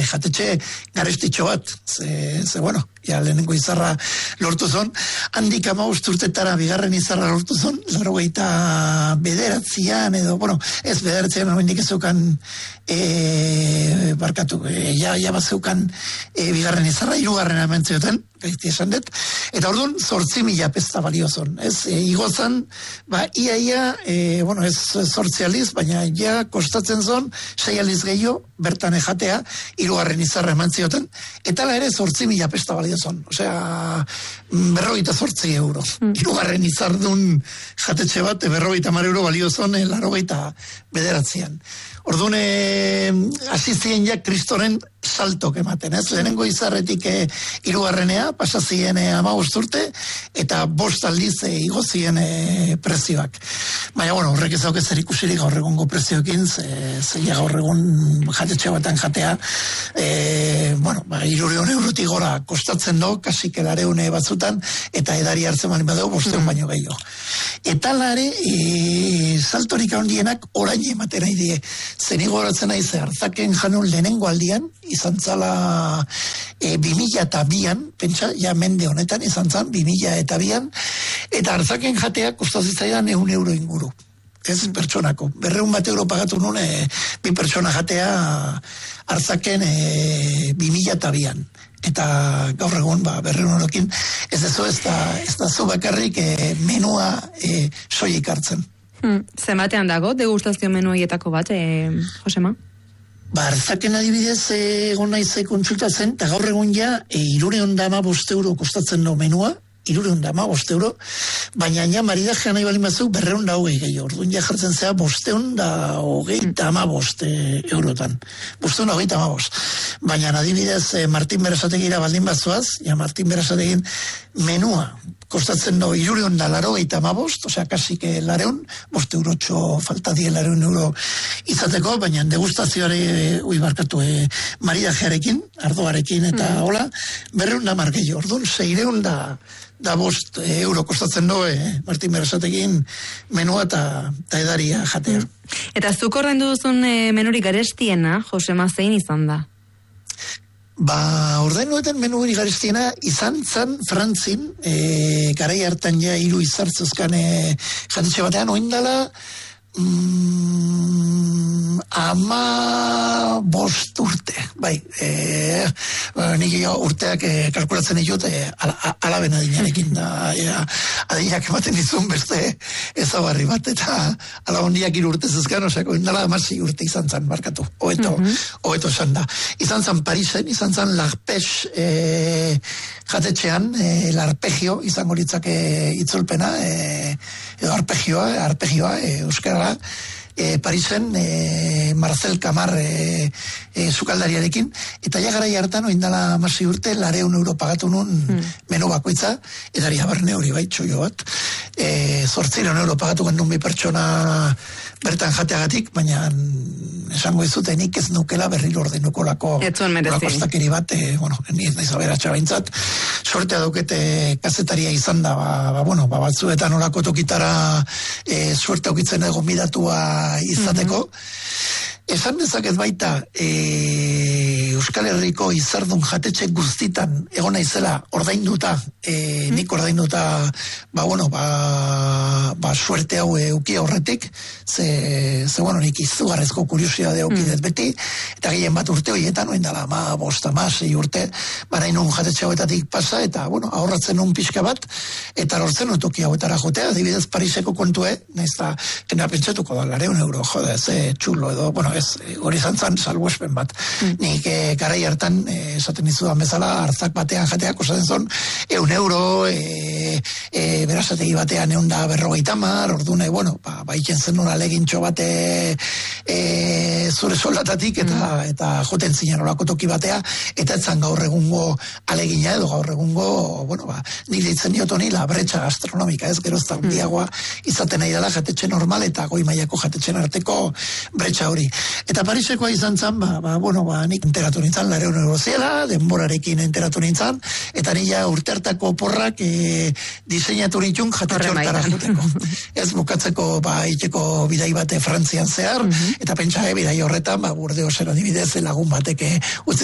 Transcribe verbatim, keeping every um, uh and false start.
jatetxe garestitxo bat, ze, ze bueno, ja lehenengo izarra lortu zon, handik amabost urtetara bigarren izarra lortu zon, laurogeita bederatzian edo, bueno, ez bederatzian horrendik ezukan e, barkatu, e, ja, ja bazeukan e, bigarren izarra, hirugarren amentzeoten, gaizti esan dut, eta orduan zortzi mila pesta baliozon, ez, e, igozan, ba, ia, ia, e, bueno, ez zortzi aliz, baina ja kostatzen zon, sei aliz gehiago, bertan ejatea, hirugarren izarra emantzioten, eta la ere zortzi mila pesta baliozon, osea, berrogeita zortzi euro, mm. hirugarren izardun jatetxe bat, berrogeita mar euro baliozon, larogeita bederatzean. Orduan, hasi ziren ja kristoren saltok ematen, ez? Lehenengo izarretik e, irugarrenea, pasazien e, amabost urte, eta bost aldiz e, igo ziren e, prezioak. Baina, bueno, horrek ez dauk ezer ikusirik gaur egungo prezioekin, ze, ze ja gaur egun jatetxe batan jatea, e, bueno, ba, irureun eurotik gora kostatzen do, kasik elareune batzutan, eta edari hartzen bani badeu, bosteun baino gehiago. Eta lare, e, saltorik handienak orain ematen nahi die. Zenigo horatzen nahi ze hartzaken janun lehenengo aldian, izan zala e, bimila eta bian, pentsa, ja mende honetan izan zan, bimila eta bian, eta hartzaken jatea kostazitzaidan eun euro inguru. Ez pertsonako. Berreun bat euro pagatu nun, e, bi pertsona jatea hartzaken e, bimila eta bian. Eta gaur egun, ba, berreun eurokin, ez ezo ez da, ez da zu bakarrik e, menua e, soilik hartzen. Hmm. Zenbatean dago, degustazio menu horietako bat, eh, Josema? Ba, hartzaken adibidez egon naiz kontsultatzen, eta gaur egun ja, e, irureun dama bost euro kostatzen do menua, irureun dama bost euro, baina ja maridajean nahi bali mazuk berreun da hogei gehiago. Orduan ja jartzen zea bosteun da hogei dama bost e, eurotan. Bosteun da hogei dama bost. Baina adibidez e, Martin Berasategira baldin batzuaz, ja Martin Berasategin menua kostatzen do irureun da laro gehi dama bost, osea kasik lareun, bost eurotxo falta die lareun euro izateko, baina degustazioare ui barkatu e, maridajearekin, ardoarekin eta mm. hola, berreun da margeio. Orduan seireun da da bost e, euro kostatzen do, eh, Martin Berasategin menua eta edaria jatea. Mm. Eta zuk ordaindu duzun e, menurik garestiena, Josema, zein izan da? Ba, ordainuetan menu garestiena izan zan Frantzin, e, garai hartan ja hiru izartzuzkan e, jatetxe batean, oindala mm, ama bost urte, bai, e, nik urteak e, kalkulatzen ditut e, alaben adinarekin da, e, adinak ematen izun beste ezabarri bat, eta alabondiak hiru urte zuzkan, osako, indala amasi urte izan zan, barkatu, oeto, mm-hmm. oeto esan da. Izan zan Parisen, izan zan L'Arpège e, jatetxean, e, L'Arpegio, izango litzake itzulpena, e, edo arpegioa, arpegioa, e, euskara, E, Parisen, e, Marcel Camar e, e, sukaldariarekin, eta ja garai hartan oindala amasi urte, lareun euro pagatu nun mm. menu bakoitza, edari aberne hori bai, txoio bat, e, zortzireun euro pagatu gendun bi pertsona bertan jateagatik, baina esango izute nik ez nukela berriro ordenuko lako kostakeri bat, e, bueno, ni ez naiz aberatxa baintzat, sortea daukete kazetaria izan da, ba, ba, bueno, ba, batzuetan olako tokitara e, suerte aukitzen egon bidatua izateko. Mm-hmm. Esan dezaket baita e, Euskal Herriko izardun jatetxe guztitan egona izela ordainduta, e, nik ordainduta, ba, bueno, ba, ba suerte hau euki horretik, ze, ze bueno, nik izugarrezko kuriosidade aukidet beti, eta gehien bat urte horietan, oen dala, ma, bosta, ma, sei urte, barain un jatetxe hauetatik pasa, eta, bueno, ahorratzen un pixka bat, eta lortzen utoki hauetara jotea, adibidez Pariseko kontue, nahiz da, kena pentsatuko da, lareun euro, jode, ze txulo edo, bueno, ez, hori izan zan salbuespen bat. Mm. Nik e, garai hartan, e, esaten izudan bezala, hartzak batean jateak osatzen zon, eun euro, e, e, berasategi batean eun da berrogeita mar, ordune, bueno, ba, ba iken zen nola legintxo bate e, zure soldatatik, eta, mm. eta joten zinen olako toki batea, eta etzan gaur egungo alegina edo gaur egungo, bueno, ba, nik ditzen diotoni la bretxa gastronomika, ez gero ez da handiagoa izaten nahi dela jatetxe normal eta goi mailako jatetxen arteko bretxa hori. Eta Parisekoa izan zan, ba, ba, bueno, ba, nik enteratu nintzen, lareun euro ziela, denborarekin enteratu nintzen, eta nila urte hartako porrak e, diseinatu nitun jatetxe hortara juteko. Ez bukatzeko, ba, itxeko bidai bate Frantzian zehar, mm-hmm. eta pentsa, e, bidai horretan, ba, Burdeosen adibidez lagun bateke utzi